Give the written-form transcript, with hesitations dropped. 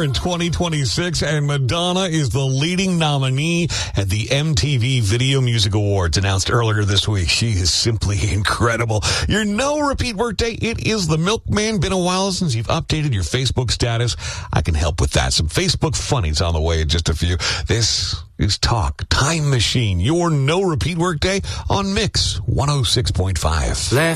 star in 2026, and Madonna is the leading nominee at the MTV Video Music Awards, announced earlier this week. She is simply incredible. Your no repeat workday, it is the milkman. Been a while since you've updated your Facebook status. I can help with that. Some Facebook funnies on the way in just a few. This is Talk Time Machine, your no repeat workday on Mix 106.5.